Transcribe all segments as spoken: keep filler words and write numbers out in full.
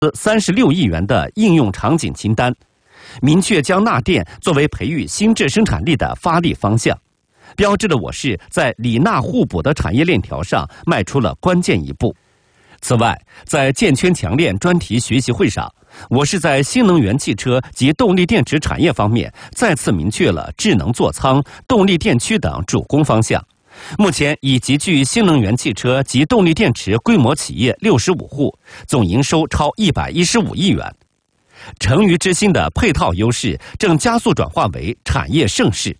三十六亿元的应用场景清单，明确将钠电作为培育新质生产力的发力方向，标志着我市在锂钠互补的产业链条上迈出了关键一步。此外，在建圈强链专题学习会上，我市在新能源汽车及动力电池产业方面再次明确了智能座舱、动力电驱等主攻方向。目前已集聚新能源汽车及动力电池规模企业六十五户，总营收超一百一十五亿元。成渝之星的配套优势正加速转化为产业盛世。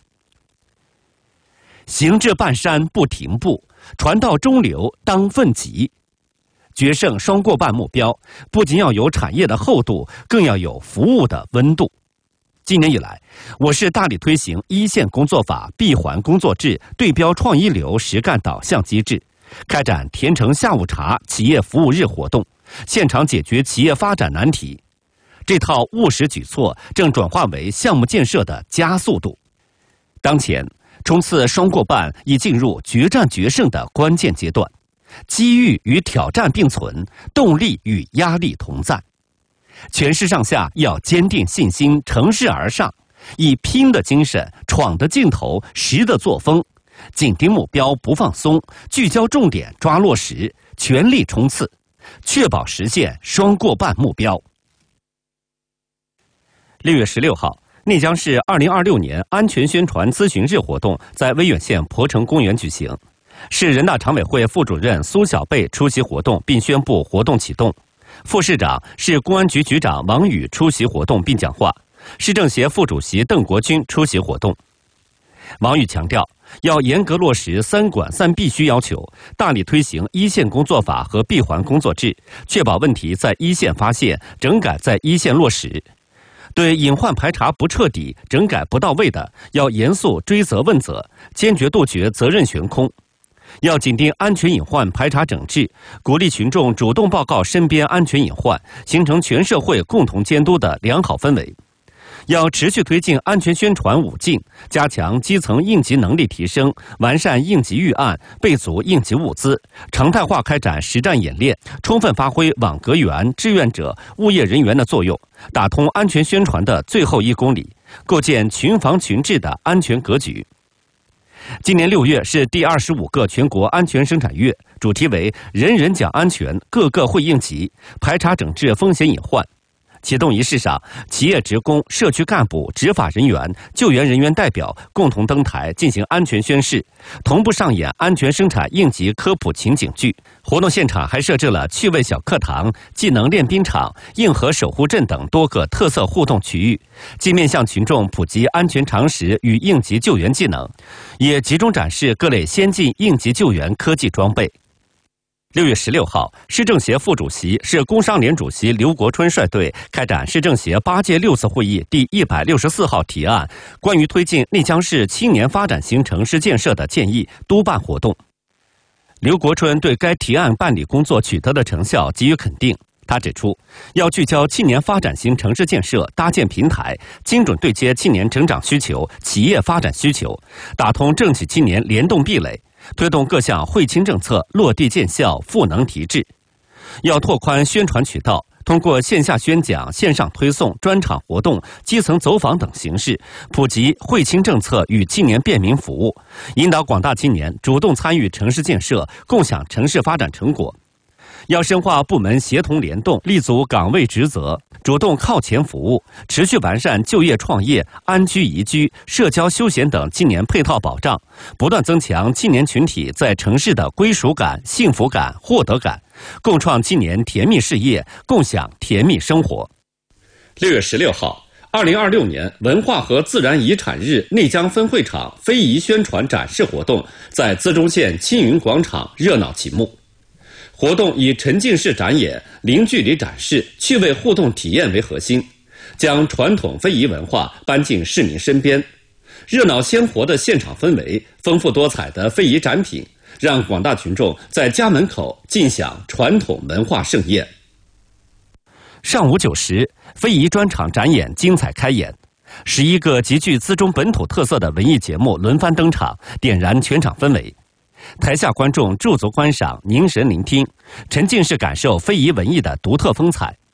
行至半山不停步，船到中流当奋楫。决胜双过半目标，不仅要有产业的厚度，更要有服务的温度。今年以来，我市大力推行一线工作法闭环工作制对标创一流实干导向机制，开展甜橙下午茶企业服务日活动，现场解决企业发展难题。这套务实举措正转化为项目建设的加速度。当前，冲刺双过半已进入决战决胜的关键阶段。机遇与挑战并存，动力与压力同在。全市上下要坚定信心，乘势而上，以拼的精神、闯的劲头、实的作风，紧盯目标不放松，聚焦重点抓落实，全力冲刺，确保实现双过半目标。六月十六号，内江市二零二六年安全宣传咨询日活动在威远县鄱城公园举行。市人大常委会副主任苏小贝出席活动并宣布活动启动，副市长、市公安局局长王宇出席活动并讲话，市政协副主席邓国军出席活动。王宇强调，要严格落实三管三必须要求，大力推行一线工作法和闭环工作制，确保问题在一线发现，整改在一线落实。对隐患排查不彻底、整改不到位的，要严肃追责问责，坚决杜绝责任悬空。要紧盯安全隐患排查整治，鼓励群众主动报告身边安全隐患，形成全社会共同监督的良好氛围。要持续推进安全宣传五进，加强基层应急能力提升，完善应急预案，备足应急物资，常态化开展实战演练，充分发挥网格员、志愿者、物业人员的作用，打通安全宣传的最后一公里，构建群防群治的安全格局。今年六月是第二十五个全国安全生产月，主题为“人人讲安全，个个会应急，排查整治风险隐患”。启动仪式上，企业职工、社区干部、执法人员、救援人员代表共同登台进行安全宣誓，同步上演安全生产应急科普情景剧。活动现场还设置了趣味小课堂、技能练兵场、硬核守护阵等多个特色互动区域，既面向群众普及安全常识与应急救援技能，也集中展示各类先进应急救援科技装备。六月十六号，市政协副主席、市工商联主席刘国春率队开展市政协八届六次会议第一百六十四号提案，关于推进内江市青年发展型城市建设的建议督办活动。刘国春对该提案办理工作取得的成效给予肯定。他指出，要聚焦青年发展型城市建设，搭建平台，精准对接青年成长需求、企业发展需求，打通政企青年联动壁垒，推动各项惠青政策落地见效、赋能提质。要拓宽宣传渠道，通过线下宣讲、线上推送、专场活动、基层走访等形式，普及惠青政策与青年便民服务，引导广大青年主动参与城市建设，共享城市发展成果。要深化部门协同联动，立足岗位职责，主动靠前服务，持续完善就业创业、安居宜居、社交休闲等青年配套保障，不断增强青年群体在城市的归属感、幸福感、获得感，共创青年甜蜜事业，共享甜蜜生活。六月十六号，二零二六年文化和自然遗产日内江分会场非遗宣传展示活动在资中县青云广场热闹启幕。活动以沉浸式展演、零距离展示、趣味互动体验为核心，将传统非遗文化搬进市民身边。热闹鲜活的现场氛围，丰富多彩的非遗展品，让广大群众在家门口尽享传统文化盛宴。上午九时，非遗专场展演精彩开演，十一个极具资中本土特色的文艺节目轮番登场，点燃全场氛围。台下观众驻足观赏、凝神聆听，沉浸式感受非遗文艺的独特风采，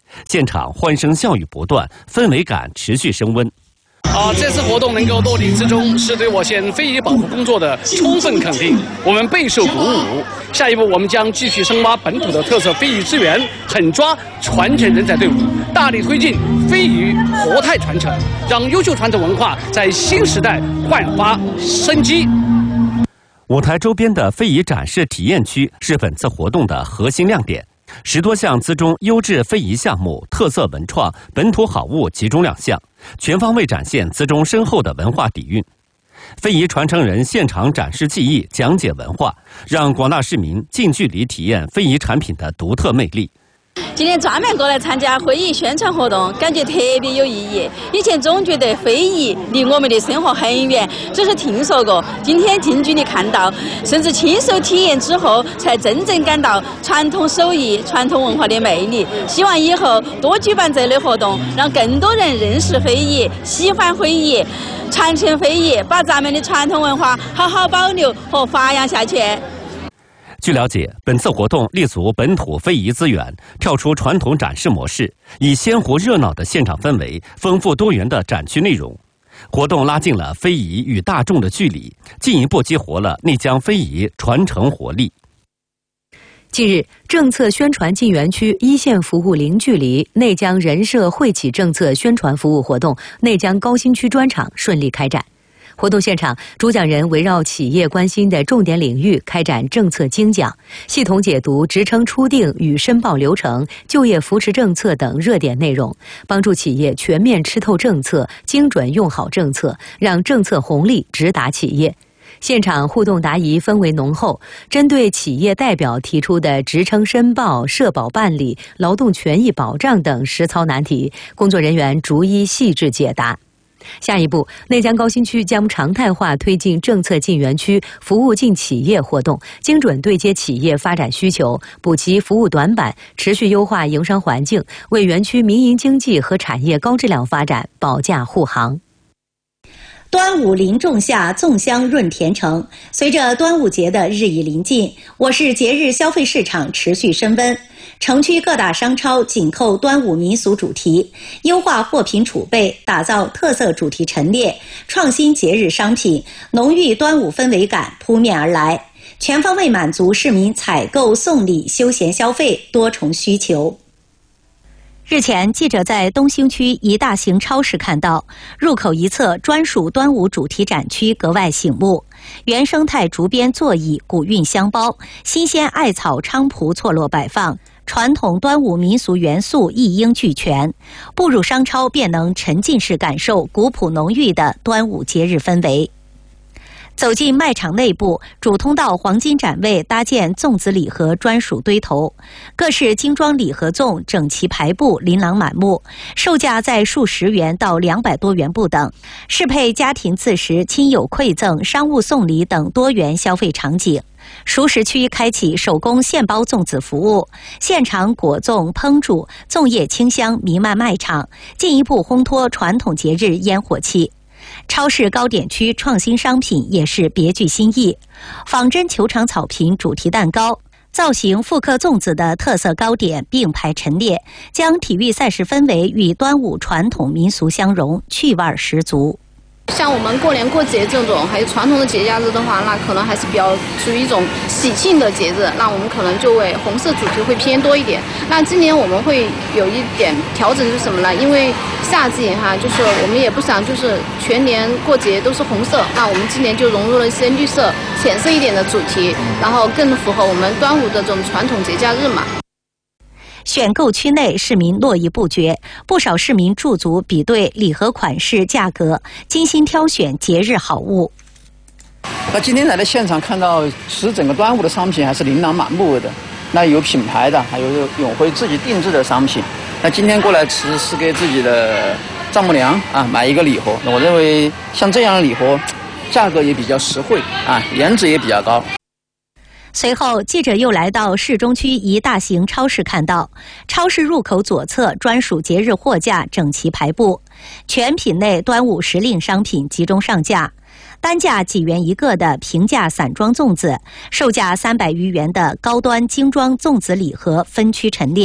现场欢声笑语不断，氛围感持续升温。 啊，这次活动能够落地之中，是对我县非遗保护工作的充分肯定，我们备受鼓舞。下一步，我们将继续深挖本土的特色非遗资源，狠抓传承人才队伍，大力推进非遗活态传承，让优秀传统文化在新时代焕发生机。 舞台周边的非遗展示体验区是本次活动的核心亮点。十多项资中优质非遗项目、特色文创、本土好物集中亮相，全方位展现资中深厚的文化底蕴。非遗传承人现场展示技艺、讲解文化，让广大市民近距离体验非遗产品的独特魅力。 今天专门过来参加非遗宣传活动，感觉特别有意义。以前总觉得非遗离我们的生活很远，只是听说过。今天近距离看到，甚至亲手体验之后，才真正感到传统手艺、传统文化的魅力。希望以后多举办这类活动，让更多人认识非遗、喜欢非遗、传承非遗，把咱们的传统文化好好保留和发扬下去。 据了解，本次活动立足本土非遗资源，跳出传统展示模式，以鲜活热闹的现场氛围、丰富多元的展区内容，活动拉近了非遗与大众的距离，进一步激活了内江非遗传承活力。 近日，政策宣传进园区一线服务零距离内江人社惠企政策宣传服务活动内江高新区专场顺利开展。活动现场，主讲人围绕企业关心的重点领域开展政策精讲，系统解读职称初定与申报流程、就业扶持政策等热点内容，帮助企业全面吃透政策，精准用好政策，让政策红利直达企业。现场互动答疑氛围浓厚，针对企业代表提出的职称申报、社保办理、劳动权益保障等实操难题，工作人员逐一细致解答。下一步，内江高新区将常态化推进政策进园区、服务进企业活动，精准对接企业发展需求，补齐服务短板，持续优化营商环境，为园区民营经济和产业高质量发展保驾护航。 端午临仲夏，粽香润田城。随着端午节的日益临近，我市节日消费市场持续升温。城区各大商超紧扣端午民俗主题，优化货品储备，打造特色主题陈列，创新节日商品，浓郁端午氛围感扑面而来，全方位满足市民采购、送礼、休闲消费多重需求。日前，记者在东兴区一大型超市看到，入口一侧专属端午主题展区格外醒目，原生态竹编座椅、古韵香包、新鲜艾草菖蒲错落摆放，传统端午民俗元素一应俱全，步入商超便能沉浸式感受古朴浓郁的端午节日氛围。走进卖场内部，主通道黄金展位搭建粽子礼盒专属堆头，各式精装礼盒粽整齐排布，琳琅满目，售价在数十元到两百多元不等，适配家庭自食、亲友馈赠、商务送礼等多元消费场景。熟食区开启手工现包粽子服务，现场果粽烹煮，粽叶清香弥漫卖场，进一步烘托传统节日烟火气。超市糕点区创新商品也是别具新意，仿真球场草坪主题蛋糕，造型复刻粽子的特色糕点并排陈列，将体育赛事氛围与端午传统民俗相融，趣味十足。 像我们过年过节这种还有传统的节假日的话，那可能还是比较属于一种喜庆的节日，那我们可能就会红色主题会偏多一点。那今年我们会有一点调整，就是什么呢？因为夏季哈，就是我们也不想就是全年过节都是红色，那我们今年就融入了一些绿色、浅色一点的主题，然后更符合我们端午的这种传统节假日嘛。 选购区内市民络绎不绝，不少市民驻足比对礼盒款式、价格，精心挑选节日好物。 那今天来到现场看到，其实整个端午的商品还是琳琅满目的，那有品牌的，还有永辉自己定制的商品。那今天过来其实是给自己的丈母娘啊买一个礼盒，我认为像这样的礼盒，价格也比较实惠啊，颜值也比较高。 随后，记者又来到市中区一大型超市，看到超市入口左侧专属节日货架整齐排布，全品类端午时令商品集中上架。单价几元一个的平价散装粽子，售价三百余元的高端精装粽子礼盒分区陈列，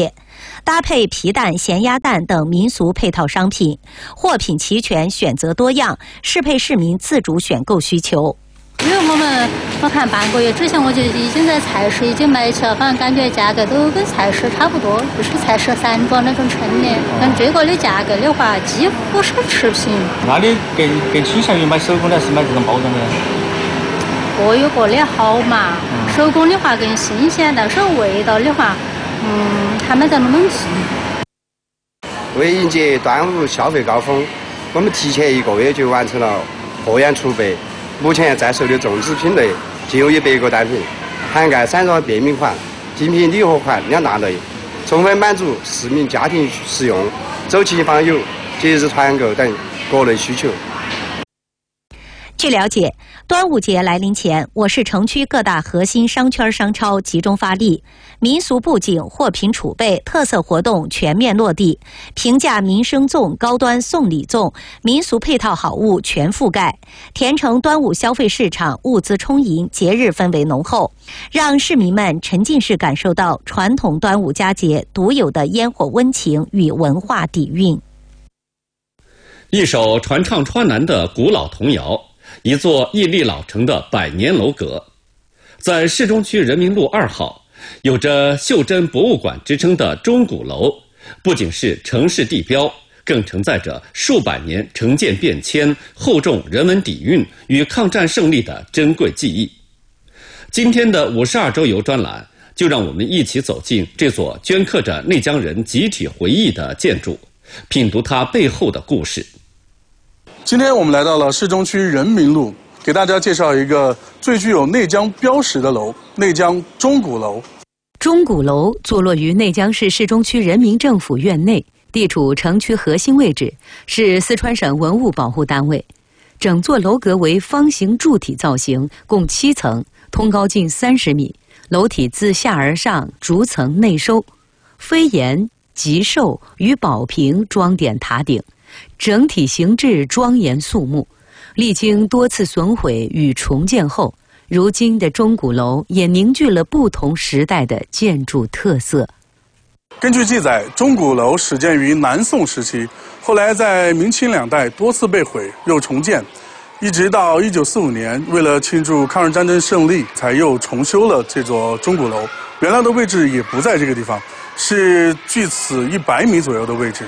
搭配皮蛋、咸鸭蛋等民俗配套商品，货品齐全，选择多样，适配市民自主选购需求。 因为我们我看半个月之前我就已经在菜市已经买起了，反正感觉价格都跟菜市差不多，就是菜市散装那种称的，跟这个的价格的话几乎是持平。 那你更更倾向于买手工的，还是买这种包装的？ 各有各的好嘛，嗯、手工的话更新鲜，但是味道的话，嗯，还没得那么近。 为迎接端午消费高峰，我们提前一个月就完成了货源储备。目前在售的种子品类仅有一百个单品，涵盖散装便民款、精品礼盒款两大类，充分满足市民家庭食用、走亲访友、节日团购等各类需求。 据了解，端午节来临前，我市城区各大核心商圈商超集中发力，民俗布景、货品储备、特色活动全面落地，平价民生粽、高端送礼粽、民俗配套好物全覆盖，田城端午消费市场物资充盈，节日氛围浓厚，让市民们沉浸式感受到传统端午佳节独有的烟火温情与文化底蕴。 一首传唱川南的古老童谣，一座屹立老成的百年楼阁，在市中区人民路二号，有着袖珍博物馆之称的钟鼓楼，不仅是城市地标，更承载着数百年城建变迁、厚重人文底蕴与抗战胜利的珍贵记忆。今天的五十二周游专栏，就让我们一起走进这座镌刻着内江人集体回忆的建筑，品读它背后的故事。 今天我们来到了市中区人民路，给大家介绍一个最具有内江标识的楼——内江钟鼓楼。 钟鼓楼坐落于内江市市中区人民政府院内，地处城区核心位置，是四川省文物保护单位。整座楼阁为方形柱体造型，共七层，通高近三十米，楼体自下而上，逐层内收，飞檐、极兽与宝瓶装点塔顶。整体形制庄严肃穆，历经多次损毁与重建后，如今的钟鼓楼也凝聚了不同时代的建筑特色。 根据记载，钟鼓楼始建于南宋时期，后来在明清两代多次被毁又重建，一直到一九四五年，为了庆祝抗日战争胜利，才又重修了这座钟鼓楼。原来的位置也不在这个地方，是距此一百米左右的位置。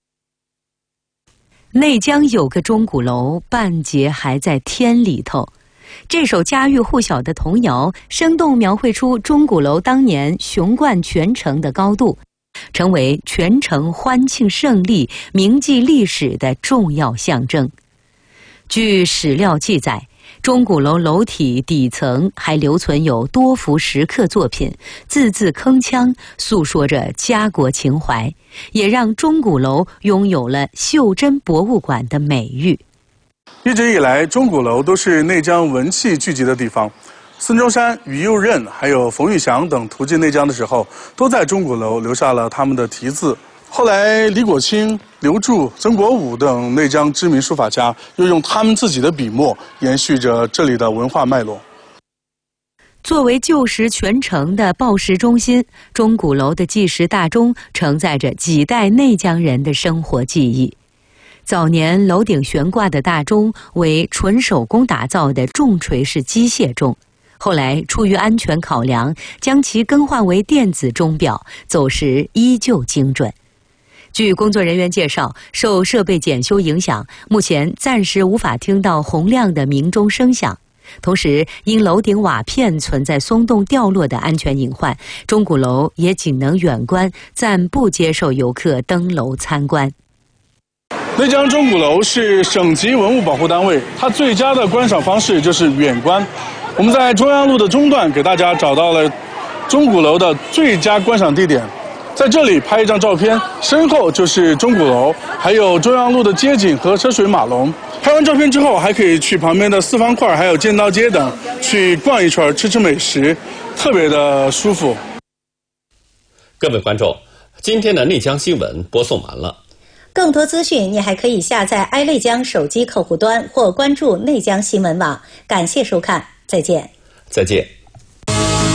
内江有个钟鼓楼，半截还在天里头。这首家喻户晓的童谣，生动描绘出钟鼓楼当年雄冠全城的高度，成为全城欢庆胜利、铭记历史的重要象征。据史料记载，钟鼓楼楼体底层还留存有多幅石刻作品，字字铿锵，诉说着家国情怀，也让钟鼓楼拥有了袖珍博物馆的美誉。 一直以来，钟鼓楼都是内江文气聚集的地方。孙中山、于右任还有冯玉祥等途经内江的时候，都在钟鼓楼留下了他们的题字。后来，李果卿、刘柱、曾国武等内江知名书法家又用他们自己的笔墨延续着这里的文化脉络。 作为旧时全城的报时中心，钟鼓楼的计时大钟承载着几代内江人的生活记忆。早年楼顶悬挂的大钟为纯手工打造的重锤式机械钟，后来出于安全考量，将其更换为电子钟表，走时依旧精准。据工作人员介绍，受设备检修影响，目前暂时无法听到洪亮的鸣钟声响。同时，因楼顶瓦片存在松动掉落的安全隐患，钟鼓楼也仅能远观，暂不接受游客登楼参观。 内江钟鼓楼是省级文物保护单位，它最佳的观赏方式就是远观。我们在中央路的中段给大家找到了钟鼓楼的最佳观赏地点。在这里拍一张照片，身后就是钟鼓楼，还有中央路的街景和车水马龙。拍完照片之后，还可以去旁边的四方块还有剑道街等去逛一圈，吃吃美食，特别的舒服。 各位观众，今天的内江新闻播送完了。 更多资讯，你还可以下载爱内江手机客户端或关注内江新闻网。感谢收看，再见。 再见。